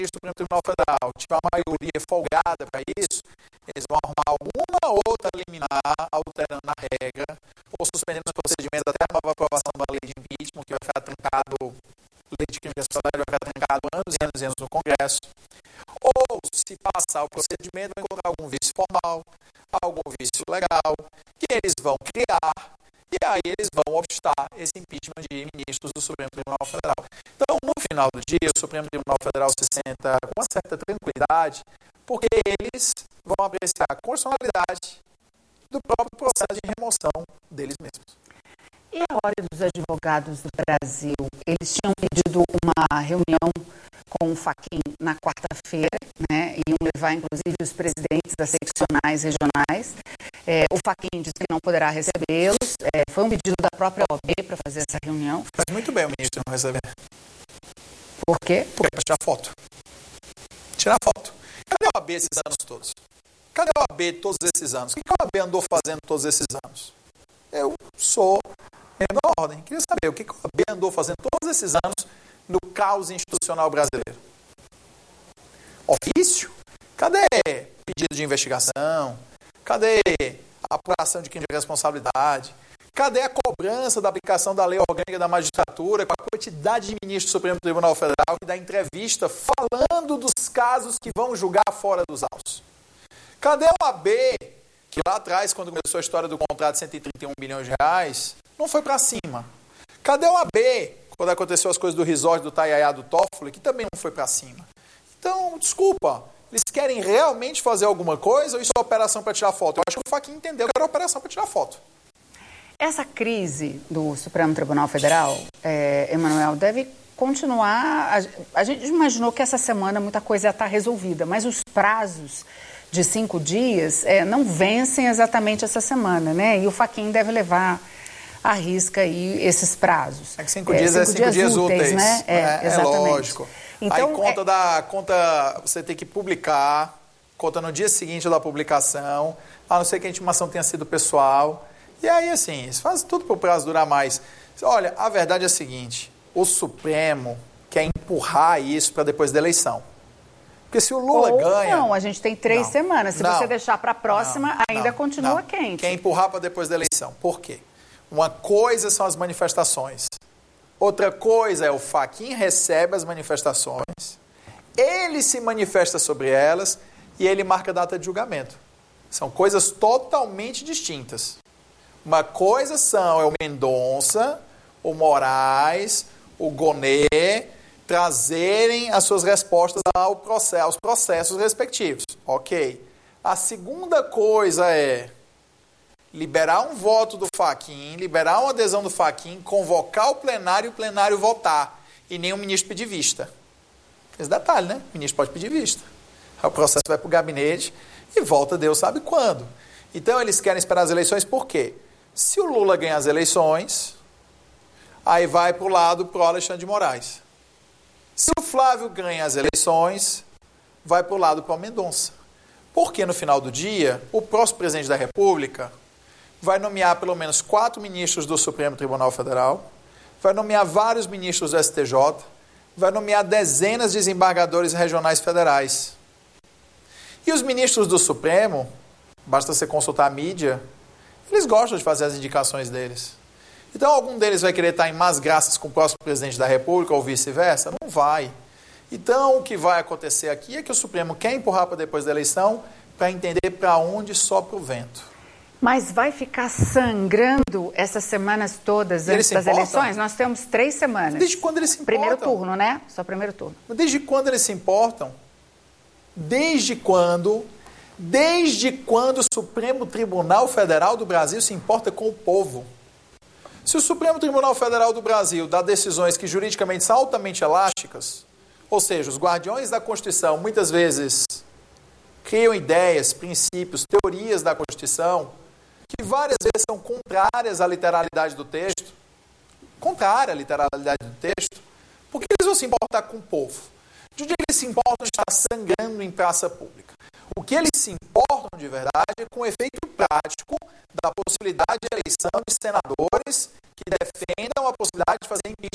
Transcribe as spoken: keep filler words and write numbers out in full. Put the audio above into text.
ministros do Supremo Tribunal Federal tiver uma maioria folgada para isso, eles vão arrumar alguma outra liminar alterando a regra ou suspendendo os procedimentos até a nova aprovação da lei de impeachment, que vai ficar trancado, lei de crime de responsabilidade vai ficar trancado anos e anos e anos no Congresso. Ou, se passar o procedimento, vai encontrar algum vício formal, algum vício legal, que eles vão criar, e aí eles vão obstar esse impeachment de ministros do Supremo Tribunal Federal. Então, no final do dia, o Supremo Tribunal Federal se senta com uma certa tranquilidade, porque eles vão apreciar a constitucionalidade do próprio processo de remoção deles mesmos. E a Ordem dos Advogados do Brasil, eles tinham pedido uma reunião com o Fachin na quarta-feira, né? Iam levar, inclusive, os presidentes das seccionais regionais. É, o Fachin disse que não poderá recebê-los. É, foi um pedido da própria O A B para fazer essa reunião. Faz muito bem o ministro não receber. Por quê? Porque é para tirar foto. Tirar foto. Cadê a O A B esses anos todos? Cadê a O A B todos esses anos? O que a O A B andou fazendo todos esses anos? Eu sou membro da ordem. Queria saber o que a O A B andou fazendo todos esses anos no caos institucional brasileiro. Ofício? Cadê pedido de investigação? Cadê a apuração de crime de responsabilidade? Cadê a cobrança da aplicação da lei orgânica da magistratura com a quantidade de ministros do Supremo Tribunal Federal que dá entrevista falando dos casos que vão julgar fora dos autos? Cadê a O A B, que lá atrás, quando começou a história do contrato de cento e trinta e um bilhões de reais, não foi para cima? Cadê a O A B, quando aconteceu as coisas do resort, do Taiaiá, do Toffoli, que também não foi para cima? Então, desculpa, eles querem realmente fazer alguma coisa ou isso é operação para tirar foto? Eu acho que o Fachin entendeu que era operação para tirar foto. Essa crise do Supremo Tribunal Federal, é, Emanuel, deve continuar. A, a gente imaginou que essa semana muita coisa ia estar resolvida, mas os prazos de cinco dias é, não vencem exatamente essa semana, né? E o Fachin deve levar à risca aí esses prazos. É que cinco dias é, cinco, é cinco dias, dias úteis, úteis, né? É, é, é lógico. Então, aí conta, é... da, conta, você tem que publicar, conta no dia seguinte da publicação, a não ser que a intimação tenha sido pessoal. E aí, assim, isso faz tudo para o prazo durar mais. Olha, a verdade é a seguinte, o Supremo quer empurrar isso para depois da eleição. Porque se o Lula Ou ganha... não, a gente tem três não, semanas. Se não, você deixar para a próxima, não, ainda não, continua não. quente. Quer empurrar para depois da eleição. Por quê? Uma coisa são as manifestações. Outra coisa é o Fachin recebe as manifestações, ele se manifesta sobre elas e ele marca a data de julgamento. São coisas totalmente distintas. Uma coisa são é o Mendonça, o Moraes, o Gonê trazerem as suas respostas ao processo, aos processos respectivos. Ok. A segunda coisa é liberar um voto do Fachin, liberar uma adesão do Fachin, convocar o plenário e o plenário votar. E nem o ministro pedir vista. Esse detalhe, né? O ministro pode pedir vista. Aí o processo vai para o gabinete e volta Deus sabe quando. Então eles querem esperar as eleições por quê? Se o Lula ganhar as eleições, aí vai para o lado pro Alexandre de Moraes. Se o Flávio ganha as eleições, vai para o lado pro Mendonça. Porque no final do dia, o próximo presidente da República vai nomear pelo menos quatro ministros do Supremo Tribunal Federal, vai nomear vários ministros do S T J, vai nomear dezenas de desembargadores regionais federais. E os ministros do Supremo, basta você consultar a mídia, eles gostam de fazer as indicações deles. Então, algum deles vai querer estar em más graças com o próximo presidente da República ou vice-versa? Não vai. Então, o que vai acontecer aqui é que o Supremo quer empurrar para depois da eleição para entender para onde sopra o vento. Mas vai ficar sangrando essas semanas todas antes das eleições? Nós temos três semanas. Desde quando eles se importam? Primeiro turno, né? Só primeiro turno. Desde quando eles se importam? Desde quando? Desde quando o Supremo Tribunal Federal do Brasil se importa com o povo? Se o Supremo Tribunal Federal do Brasil dá decisões que juridicamente são altamente elásticas, ou seja, os guardiões da Constituição muitas vezes criam ideias, princípios, teorias da Constituição que várias vezes são contrárias à literalidade do texto, contrária à literalidade do texto, porque eles vão se importar com o povo. De onde eles se importam de estar sangrando em praça pública. O que eles se importam de verdade é com o efeito prático da possibilidade de eleição de senadores que defendam a possibilidade de fazer impeachment